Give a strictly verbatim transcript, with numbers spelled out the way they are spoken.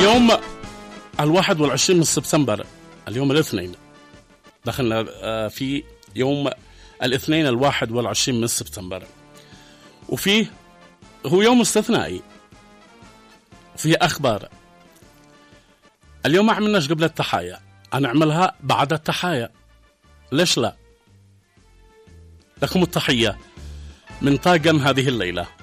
اليوم الواحد والعشرين من سبتمبر، اليوم الاثنين، دخلنا في يوم الاثنين الواحد والعشرين من سبتمبر، وفيه هو يوم استثنائي وفيه أخبار. اليوم ما عملناش قبل التحايا، هنعملها بعد التحايا، ليش لا؟ لكم التحية من طاقم هذه الليلة.